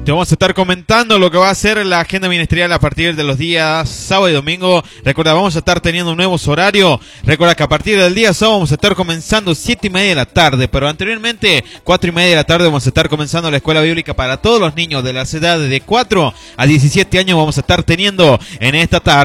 Te vamos a estar comentando lo que va a ser la agenda ministerial a partir de los días sábado y domingo. Recuerda, vamos a estar teniendo un nuevo horario. Recuerda que a partir del día sábado vamos a estar comenzando 7:30 de la tarde, pero anteriormente 4:30 de la tarde vamos a estar comenzando la escuela bíblica para todos los niños de las edades de 4 a 17 años. Vamos a estar teniendo en esta tarde